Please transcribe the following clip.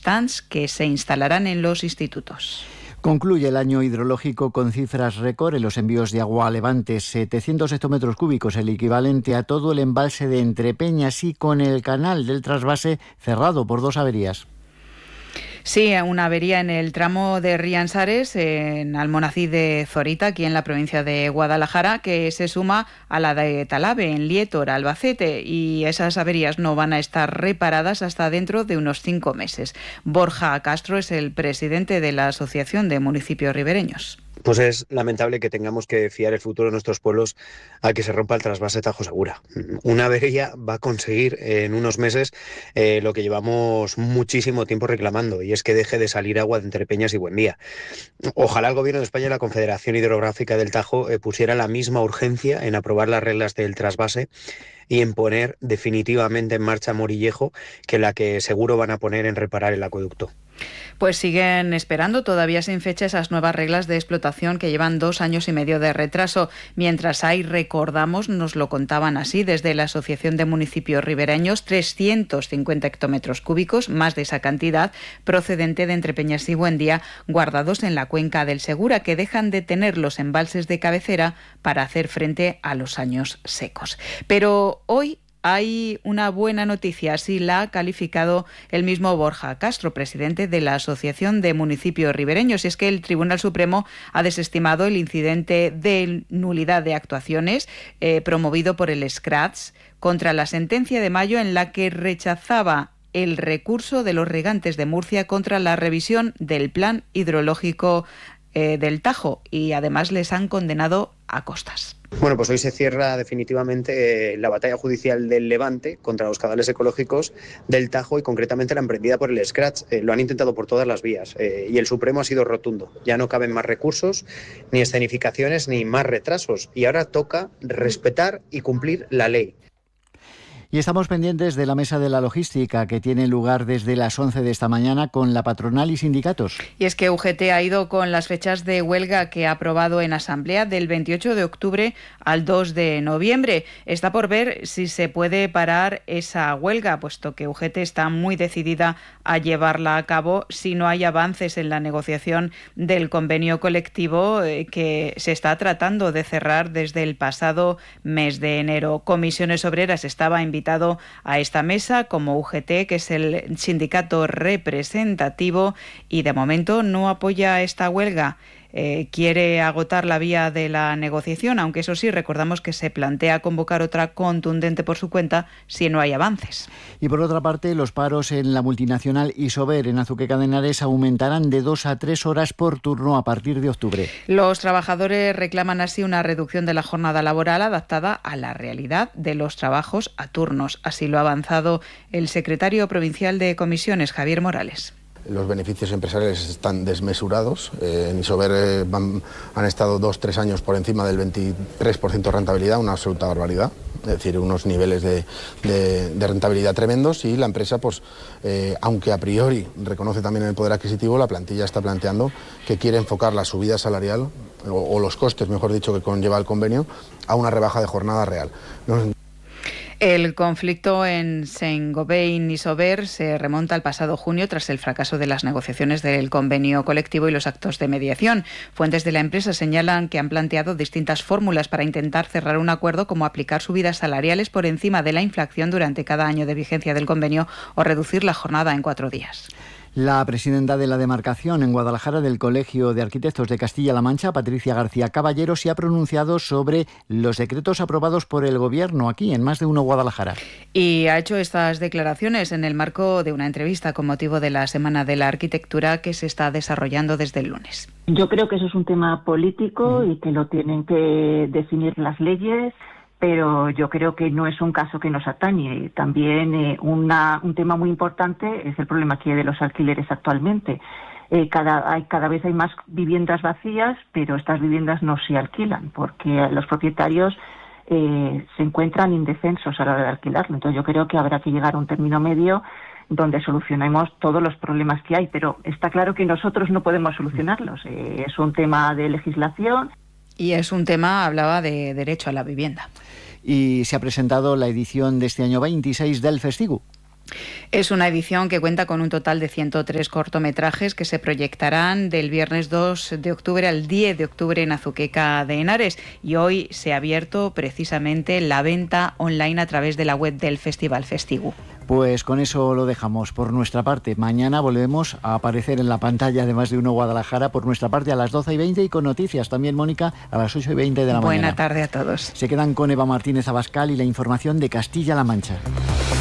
stands que se instalarán en los institutos. Concluye el año hidrológico con cifras récord en los envíos de agua a Levante, 700 hectómetros cúbicos, el equivalente a todo el embalse de Entrepeñas, y con el canal del trasvase cerrado por 2 averías. Sí, una avería en el tramo de Riansares, en Almonacid de Zorita, aquí en la provincia de Guadalajara, que se suma a la de Talavera, en Lietor, Albacete, y esas averías no van a estar reparadas hasta dentro de unos 5 meses. Borja Castro es el presidente de la Asociación de Municipios Ribereños. Pues es lamentable que tengamos que fiar el futuro de nuestros pueblos a que se rompa el trasvase Tajo Segura. Una avería va a conseguir en unos meses lo que llevamos muchísimo tiempo reclamando, y es que deje de salir agua de Entrepeñas y Buendía. Ojalá el Gobierno de España y la Confederación Hidrográfica del Tajo pusieran la misma urgencia en aprobar las reglas del trasvase y en poner definitivamente en marcha Morillejo que la que seguro van a poner en reparar el acueducto. Pues siguen esperando todavía sin fecha esas nuevas reglas de explotación que llevan 2 años y medio de retraso. Mientras hay, recordamos, nos lo contaban así desde la Asociación de Municipios Ribereños, 350 hectómetros cúbicos, más de esa cantidad, procedente de Entrepeñas y Buendía, guardados en la cuenca del Segura, que dejan de tener los embalses de cabecera para hacer frente a los años secos. Pero hoy hay una buena noticia, así la ha calificado el mismo Borja Castro, presidente de la Asociación de Municipios Ribereños, y es que el Tribunal Supremo ha desestimado el incidente de nulidad de actuaciones promovido por el Scratch contra la sentencia de mayo, en la que rechazaba el recurso de los regantes de Murcia contra la revisión del plan hidrológico del Tajo, y además les han condenado a costas. Bueno, pues hoy se cierra definitivamente la batalla judicial del Levante contra los caudales ecológicos del Tajo, y concretamente la emprendida por el Scratch. Lo han intentado por todas las vías y el Supremo ha sido rotundo. Ya no caben más recursos, ni escenificaciones, ni más retrasos, y ahora toca respetar y cumplir la ley. Y estamos pendientes de la mesa de la logística, que tiene lugar desde las 11 de esta mañana con la patronal y sindicatos. Y es que UGT ha ido con las fechas de huelga que ha aprobado en asamblea del 28 de octubre al 2 de noviembre. Está por ver si se puede parar esa huelga, puesto que UGT está muy decidida a llevarla a cabo si no hay avances en la negociación del convenio colectivo que se está tratando de cerrar desde el pasado mes de enero. Comisiones Obreras estaba invitado a esta mesa como UGT, que es el sindicato representativo, y de momento no apoya esta huelga. Quiere agotar la vía de la negociación, aunque eso sí, recordamos que se plantea convocar otra contundente por su cuenta si no hay avances. Y por otra parte, los paros en la multinacional Isover en Azuqueca de Henares aumentarán de 2 a 3 horas por turno a partir de octubre. Los trabajadores reclaman así una reducción de la jornada laboral adaptada a la realidad de los trabajos a turnos. Así lo ha avanzado el secretario provincial de Comisiones, Javier Morales. Los beneficios empresariales están desmesurados. En Isover han estado 2-3 años por encima del 23% de rentabilidad, una absoluta barbaridad. Es decir, unos niveles de rentabilidad tremendos, y la empresa, pues, aunque a priori reconoce también el poder adquisitivo, la plantilla está planteando que quiere enfocar la subida salarial, o los costes, mejor dicho, que conlleva el convenio, a una rebaja de jornada real. El conflicto en Saint-Gobain y Isover se remonta al pasado junio tras el fracaso de las negociaciones del convenio colectivo y los actos de mediación. Fuentes de la empresa señalan que han planteado distintas fórmulas para intentar cerrar un acuerdo, como aplicar subidas salariales por encima de la inflación durante cada año de vigencia del convenio o reducir la jornada en 4 días. La presidenta de la demarcación en Guadalajara del Colegio de Arquitectos de Castilla-La Mancha, Patricia García Caballero, se ha pronunciado sobre los decretos aprobados por el Gobierno aquí en Más de Uno Guadalajara. Y ha hecho estas declaraciones en el marco de una entrevista con motivo de la Semana de la Arquitectura que se está desarrollando desde el lunes. Yo creo que eso es un tema político y que lo tienen que definir las leyes, pero yo creo que no es un caso que nos atañe. También un tema muy importante es el problema que hay de los alquileres actualmente. Cada vez hay más viviendas vacías, pero estas viviendas no se alquilan porque los propietarios se encuentran indefensos a la hora de alquilarlo. Entonces yo creo que habrá que llegar a un término medio donde solucionemos todos los problemas que hay, pero está claro que nosotros no podemos solucionarlos. Es un tema de legislación. Y es un tema, hablaba de derecho a la vivienda. Y se ha presentado la edición de este año 26 del Festigu. Es una edición que cuenta con un total de 103 cortometrajes que se proyectarán del viernes 2 de octubre al 10 de octubre en Azuqueca de Henares, y hoy se ha abierto precisamente la venta online a través de la web del Festival Festigu. Pues con eso lo dejamos por nuestra parte. Mañana volvemos a aparecer en la pantalla de Más de Uno Guadalajara por nuestra parte a las 12:20 y con noticias también, Mónica, a las 8:20 de la mañana. Buena tarde a todos. Se quedan con Eva Martínez Abascal y la información de Castilla-La Mancha.